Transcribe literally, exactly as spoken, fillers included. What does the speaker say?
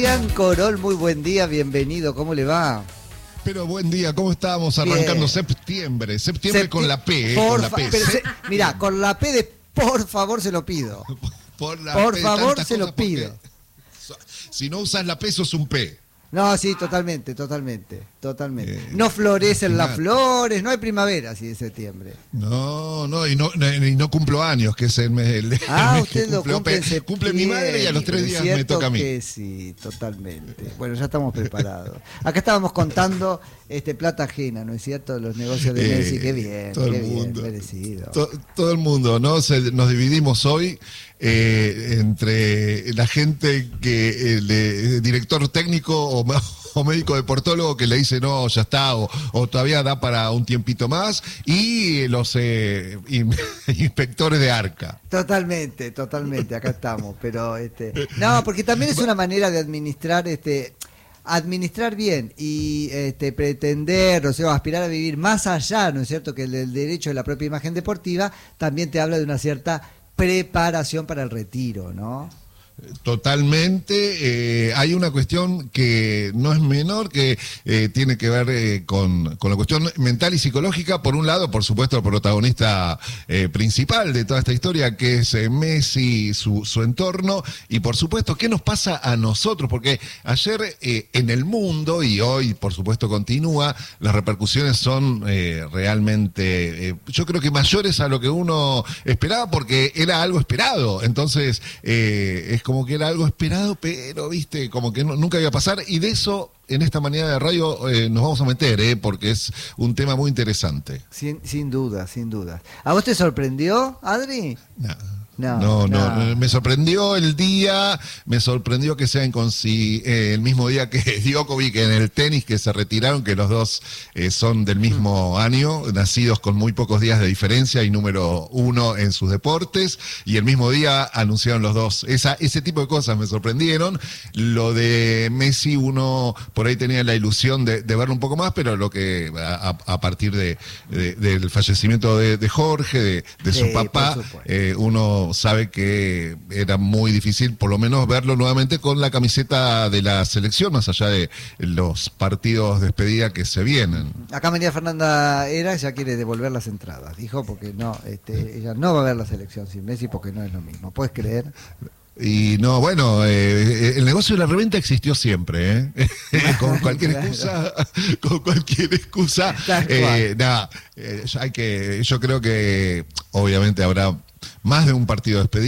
Adrián Corol, muy buen día, bienvenido, ¿cómo le va? Pero buen día, ¿cómo estamos arrancando Bien. septiembre? Septiembre Septi- con la P, eh, por con la fa- P. pero se- Mirá, con la P de por favor se lo pido. Por, la Por P, favor, tantas se lo cosas, porque pido. so- Si no usas la P, sos un P. No, sí, totalmente, totalmente, totalmente. Eh, No florecen las nada. flores, no hay primavera así de septiembre. No, no, y no, no, y no cumplo años, que es el mes, el, el Ah, mes que usted lo cumple, cumple en Ope. septiembre. Cumple mi madre y a los tres pero es días me cierto toca a mí. que sí, totalmente. Bueno, ya estamos preparados. Acá estábamos contando este plata ajena, ¿no es cierto? Los negocios de Eh, Messi, qué bien, todo qué el bien, mundo. merecido. To- todo el mundo, ¿no? Se- nos dividimos hoy eh, entre la gente que el eh, director técnico o, o médico deportólogo que le dice no, ya está, o, o todavía da para un tiempito más, y los eh, in- inspectores de ARCA. Totalmente, totalmente, acá estamos, pero este, no, porque también es una manera de administrar, este, administrar bien y este, pretender, o sea, aspirar a vivir más allá, ¿no es cierto?, que el del derecho de la propia imagen deportiva, también te habla de una cierta preparación para el retiro, ¿no? Totalmente. Eh, hay una cuestión que no es menor, que eh, tiene que ver eh, con, con la cuestión mental y psicológica. Por un lado, por supuesto, el protagonista eh, principal de toda esta historia, que es eh, Messi, su, su entorno, y por supuesto, ¿qué nos pasa a nosotros? Porque ayer eh, en el mundo, y hoy por supuesto continúa, las repercusiones son eh, realmente, eh, yo creo que mayores a lo que uno esperaba, porque era algo esperado. Entonces, eh, es como que era algo esperado, pero, viste, como que no- nunca iba a pasar, y de eso en esta mañana de radio eh, nos vamos a meter, eh, porque es un tema muy interesante. Sin, sin duda, sin duda. ¿A vos te sorprendió, Adri? No. No, No, no, no. no, me sorprendió el día, me sorprendió que sea en consi- eh, el mismo día que Djokovic en el tenis, que se retiraron, que los dos eh, son del mismo año, nacidos con muy pocos días de diferencia y número uno en sus deportes, y el mismo día anunciaron los dos. Esa, ese tipo de cosas me sorprendieron. Lo de Messi, uno por ahí tenía la ilusión de, de verlo un poco más, pero lo que a, a- a partir de, de- del fallecimiento de, de Jorge, de, de su Sí, papá, por supuesto. eh, uno sabe que era muy difícil por lo menos verlo nuevamente con la camiseta de la selección, más allá de los partidos de despedida que se vienen. Acá María Fernanda Era ya quiere devolver las entradas, dijo, porque no, este, ella no va a ver la selección sin Messi porque no es lo mismo. ¿Puedes creer? Y no, bueno, eh, el negocio de la reventa existió siempre, ¿eh? Con cualquier Claro. excusa, con cualquier excusa. Tal Eh, nada, eh, hay que, yo creo que obviamente habrá más de un partido de despedida.